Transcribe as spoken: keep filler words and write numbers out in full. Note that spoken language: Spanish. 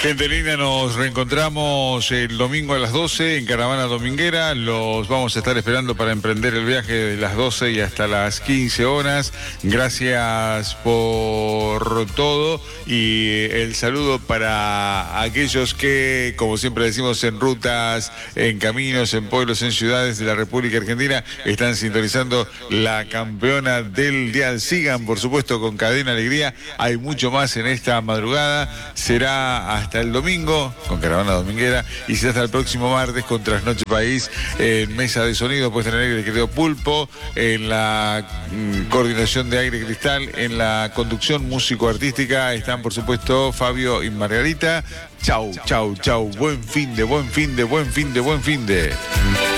Gente linda, nos reencontramos el domingo a las doce en Caravana Dominguera. Los vamos a estar esperando para emprender el viaje de las doce y hasta las quince horas. Gracias por todo y el saludo para aquellos que, como siempre decimos, en rutas, en caminos, en pueblos, en ciudades de la República Argentina, están sintonizando la campeona del dial. Sigan, por supuesto, con Cadena Alegría. Hay mucho más en esta madrugada. Será hasta el domingo con Caravana Dominguera y será hasta el próximo martes con Trasnoche País en Mesa de Sonido, puesta en el aire, querido Pulpo, en la mm, coordinación de Aire Cristal, en la conducción músico-artística están, por supuesto, Fabio y Margarita. Chau, chau, chau. Buen fin de, buen fin de, buen fin de, buen fin de.